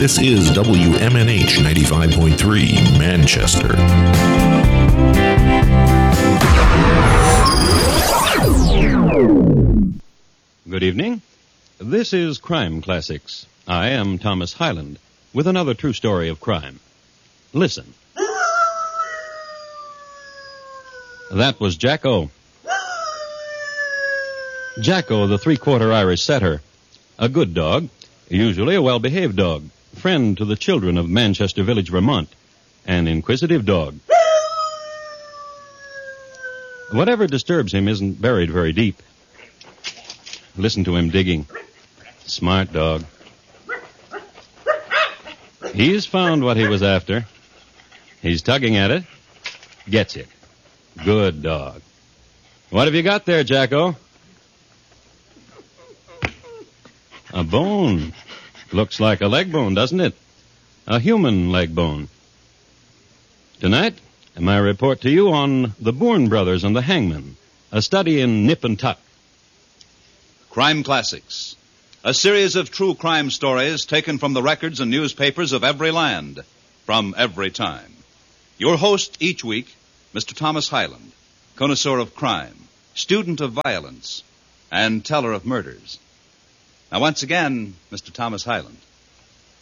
This is WMNH 95.3, Manchester. Good evening. This is Crime Classics. I am Thomas Hyland with another true story of crime. Listen. That was Jacko. Jacko, the three-quarter Irish setter. A good dog, usually a well-behaved dog, friend to the children of Manchester Village, Vermont, an inquisitive dog. Whatever disturbs him isn't buried very deep. Listen to him digging. Smart dog. He's found what he was after. He's tugging at it. Gets it. Good dog. What have you got there, Jacko? A bone. Looks like a leg bone, doesn't it? A human leg bone. Tonight, my report to you on the Bourne Brothers and the Hangman, a study in nip and tuck. Crime Classics, a series of true crime stories taken from the records and newspapers of every land, from every time. Your host each week, Mr. Thomas Hyland, connoisseur of crime, student of violence, and teller of murders. Now, once again, Mr. Thomas Hyland.